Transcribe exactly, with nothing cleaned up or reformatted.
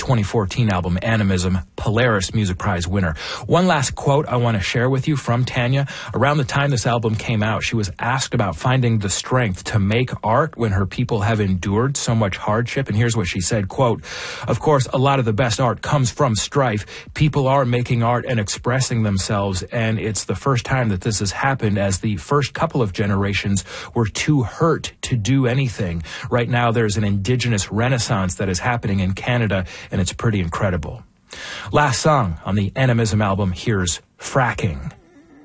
twenty fourteen album Animism, Polaris Music Prize winner. One last quote I want to share with you from Tanya. Around the time this album came out, she was asked about finding the strength to make art when her people have endured so much hardship. And here's what she said, quote, "Of course, a lot of the best art comes from strife. People are making art and expressing themselves, and it's the first time that this has happened, as the first couple of generations were too hurt to do anything. Right now, there's an indigenous renaissance that is happening in Canada, and it's pretty incredible." Last song on the Animism album, here's Fracking.